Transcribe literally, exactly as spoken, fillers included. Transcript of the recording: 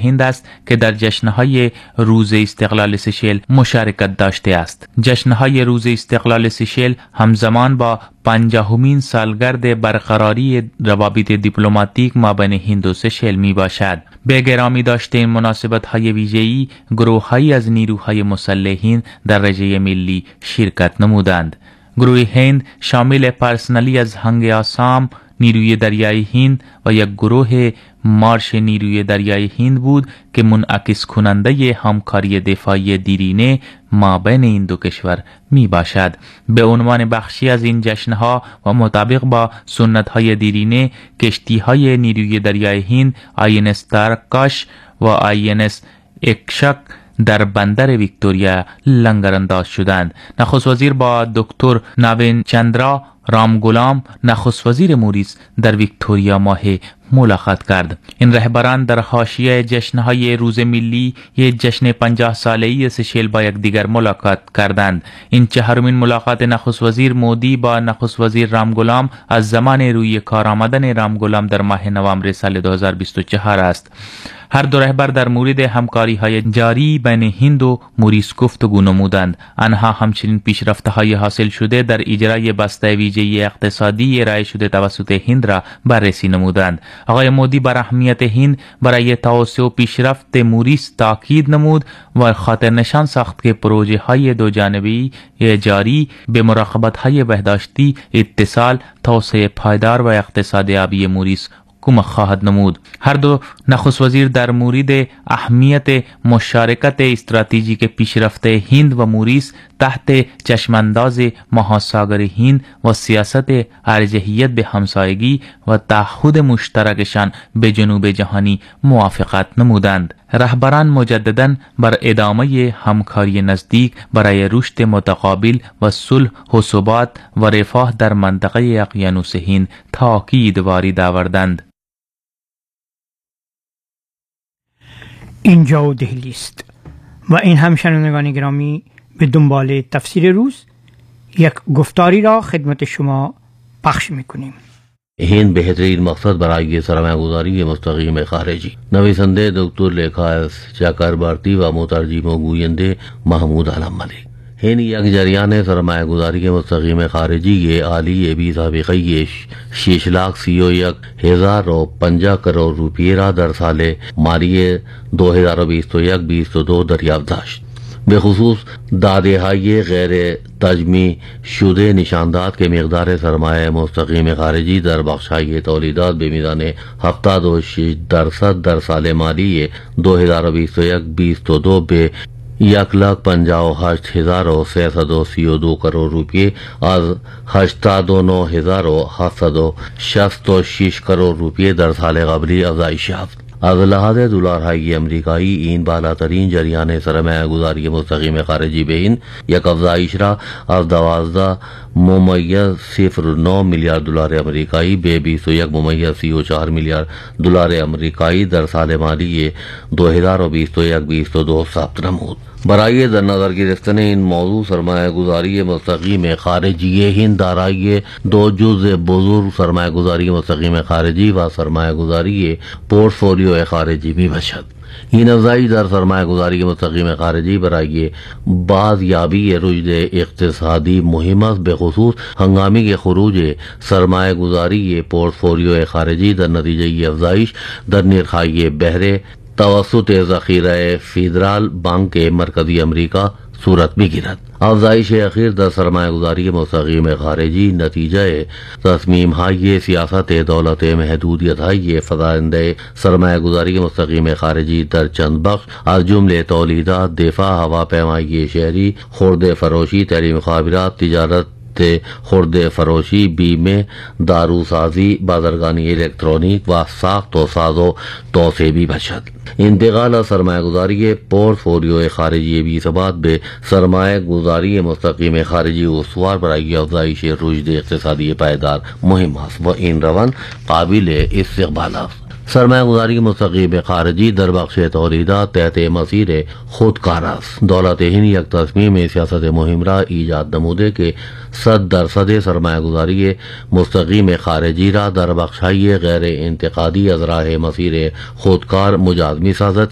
هند است که در جشنهای روز استقلال سیشل مشارکت داشته است. جشنهای روز استقلال سیشل همزمان با پنجاهمین سالگرد برقراری روابط دیپلماتیک مابین هند و سیشل می باشد. به گرامی داشته این مناسبت‌های ویژه‌ای گروه‌هایی از نیروهای مسلح هند در رژه ملی شرکت نمودند. گروه هند شامل پرسنلی از هنگ آسام، نیروی دریای هند و یک گروه مارش نیروی دریای هند بود که منعکس کننده همکاری دفاعی دیرینه مابین این دو کشور می باشد. به عنوان بخشی از این جشنها و مطابق با سنت‌های دیرینه، کشتی‌های نیروی دریای هند آی ان اس تارکاش و آی ان اس اکشک در بندر ویکتوریا لنگرانداز شدند. نخست وزیر با دکتر نوین چندرا رام گولام، نخست وزیر موریس، در ویکتوریا ماه ملاقات کرد. این رهبران در حاشیه جشنهای روز ملی یک جشن پنجاه ساله‌ای سیشل با یکدیگر ملاقات کردند. این چهارمین ملاقات نخست وزیر مودی با نخست وزیر رام گولام از زمان روی کار آمدن رام گولام در ماه نوامبر سال دو هزار و بیست و چهار است. هر دو رهبر در مورد همکاری‌های جاری بین هند و موریس گفتگو نمودند. آنها همچنین پیشرفت‌های حاصل شده در اجرای بسته ویژه اقتصادی ارائه شده توسط هند را بررسی نمودند. آقای مودی بر اهمیت هند برای توسعه و پیشرفت موریس تاکید نمود و خاطر نشان ساخت که پروژه های دو جانبه جاری به مراقبت های بهداشتی، اتصال، توسعه پایدار و اقتصاد آبی موریس کمک خواهد نمود. هر دو نخست وزیر در مورد اهمیت مشارکت استراتژیک پیشرفت هند و موریس تحت چشمانداز مهاساگر هند و سیاست ارجحیت به همسایگی و تعهد مشترکشان به جنوب جهانی موافقت نمودند. رهبران مجدداً بر ادامه همکاری نزدیک برای رشد متقابل و صلح و ثبات و رفاه در منطقه اقیانوس هند تاکید وارد آوردند. اینجا دهلی است و این هم شنوندگان گرامی به دنبال تفسیر روز یک گفتاری را خدمت شما پخش میکنیم. هند بهترین مقصد برای سرمایه‌گذاری مستقیم خارجی. نویسنده دکتر لیکا اس چکربارتی و مترجم و گوینده محمود علم ملک. هند یک جریان سرمایه‌گذاری مستقیم خارجی عالی بی سابقه شش لاکھ سی و یک ہزار و پنجاه کروڑ روپیه را در سال مالی دو ہزار و بیست و یک بیست و دو دریافت داشت. به خصوص داده‌های غیر تجمیع شده نشانداد که مقدار سرمایه مستقیم خارجی در بخش‌های تولیدات به میزان هفتاد و شش درصد در سال مالی دو هزار و بیست و یک بیست و دو به یک لاکھ پنجاه و هشت هزار و سیصد و سی و دو کروڑ روپیه از هشتاد و نه هزار و هفتصد و شصت و شش کروڑ روپیه در سال قبلی افزایش یافت. از لحاظ دلارهای امریکایی این بالاترین جریان سرمایه گذاری مستقیم خارجی به این یک افزایش را از دوازده ممیز صفر نه میلیارد دلار امریکایی به بیست و یک ممیز سی و چهار میلیارد دلار امریکایی در سال مالی دو هزار و بیست و یک بیست و دو ثبت نمود. برای در نظر گرفتن این موضوع سرمایه گذاری مستقیم خارجی هند دارای دو جزء بزرگ سرمایه گذاری مستقیم خارجی و سرمایه گذاری پورتفولیو خارجی می باشد. این افزایش در سرمایه گذاری مستقیم خارجی برای بازیابی رشد اقتصادی مهم است، به خصوص هنگامی خروج سرمایه گذاری پورتفولیو خارجی در نتیجه افزایش در نرخ‌های بهره توسط ذخیره فدرال بانک مرکزی امریکا صورت میگیرد. افزایش اخیر در سرمایه گذاری مستقیم خارجی نتیجه تصمیم های سیاست دولت محدودیت های فزاینده سرمایه گذاری مستقیم خارجی در چند بخش از جمله تولیدات، دفاع، هواپیمایی شهری، خرده فروشی، تعلیم، مخابرات، تجارت، خرده فروشی، بیمه، داروسازی، بازرگانی الکترونیک و ساخت و ساز و توسعه می باشد. انتقال از سرمایه گذاری پورتفولیو خارجی بی ثبات به سرمایه گذاری مستقیم خارجی استوار برای افزایش رشد اقتصادی پایدار مهم است و این روند قابل استقبال است. سرمایه گذاری مستقیم خارجی در بخش تولیدات تحت مسیر خودکار است. دولت هند یک تصمیم سیاست مهم را ایجاد نموده که صد درصد سرمایه گذاری مستقیم خارجی را در بخش‌های غیر انتقادی از راه مسیر خودکار مجاز می سازد